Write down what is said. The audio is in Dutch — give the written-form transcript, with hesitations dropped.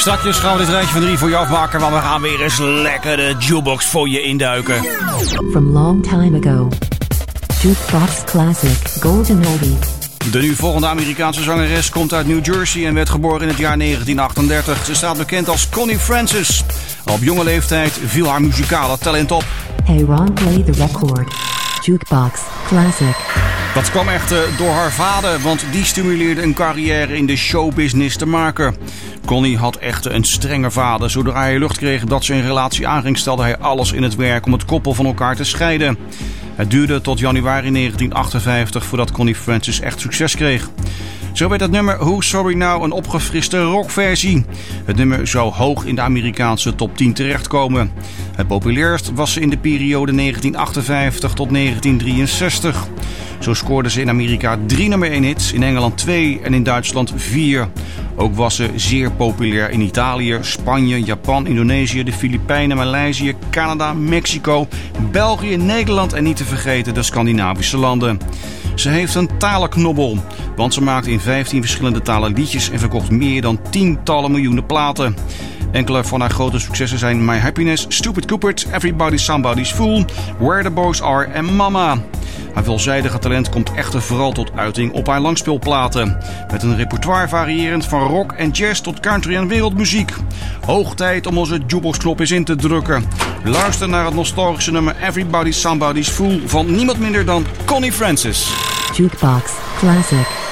Straks gaan we dit rijtje van 3 voor je afmaken, maar we gaan weer eens lekker de jukebox voor je induiken. From long time ago. Jukebox Classic Golden Oldie. De nu volgende Amerikaanse zangeres komt uit New Jersey en werd geboren in het jaar 1938. Ze staat bekend als Connie Francis. Op jonge leeftijd viel haar muzikale talent op. Hey Ron, play the record. Jukebox Classic. Dat kwam echt door haar vader, want die stimuleerde een carrière in de showbusiness te maken. Connie had echt een strenge vader. Zodra hij lucht kreeg dat ze een relatie aanging, stelde hij alles in het werk om het koppel van elkaar te scheiden. Het duurde tot januari 1958 voordat Connie Francis echt succes kreeg. Zo werd het nummer Who's Sorry Now een opgefriste rockversie. Het nummer zou hoog in de Amerikaanse top 10 terechtkomen. Het populairst was ze in de periode 1958 tot 1963. Zo scoorde ze in Amerika 3 nummer 1 hits, in Engeland 2 en in Duitsland 4. Ook was ze zeer populair in Italië, Spanje, Japan, Indonesië, de Filipijnen, Maleisië, Canada, Mexico, België, Nederland en niet te vergeten de Scandinavische landen. Ze heeft een talenknobbel, want ze maakte in 15 verschillende talen liedjes en verkocht meer dan tientallen miljoenen platen. Enkele van haar grote successen zijn My Happiness, Stupid Cupid, Everybody's Somebody's Fool, Where the Boys Are en Mama. Haar veelzijdige talent komt echter vooral tot uiting op haar langspeelplaten. Met een repertoire variërend van rock en jazz tot country en wereldmuziek. Hoog tijd om onze jukeboxknop eens in te drukken. Luister naar het nostalgische nummer Everybody's Somebody's Fool van niemand minder dan Connie Francis. Jukebox Classic.